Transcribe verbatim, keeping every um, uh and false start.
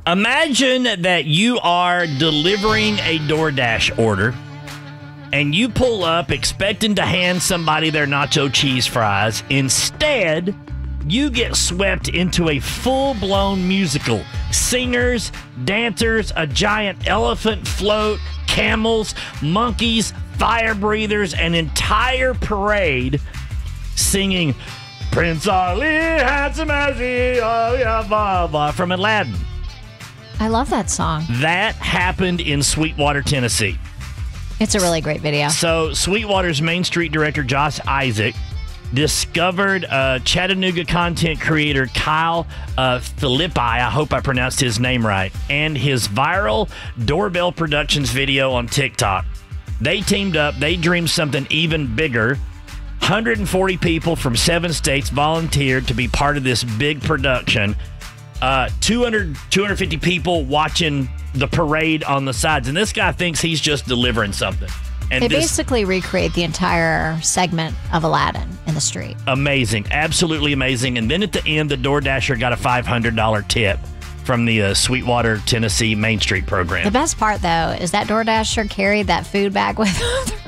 Imagine that you are delivering a DoorDash order and you pull up expecting to hand somebody their nacho cheese fries. Instead, you get swept into a full-blown musical. Singers, dancers, a giant elephant float, camels, monkeys, fire breathers, an entire parade singing Prince Ali, handsome as he, oh yeah, blah, blah, from Aladdin. I love that song. That happened in Sweetwater, Tennessee. It's a really great video. So Sweetwater's Main Street director, Josh Isaac, discovered uh, Chattanooga content creator Kyle uh, Philippi, I hope I pronounced his name right, and his viral Doorbell Productions video on TikTok. They teamed up. They dreamed something even bigger. one hundred forty people from seven states volunteered to be part of this big production. Uh, two hundred, two hundred fifty people watching the parade on the sides. And this guy thinks he's just delivering something. And they this, basically recreate the entire segment of Aladdin in the street. Amazing. Absolutely amazing. And then at the end, the DoorDasher got a five hundred dollars tip from the uh, Sweetwater, Tennessee Main Street program. The best part, though, is that DoorDasher carried that food bag with him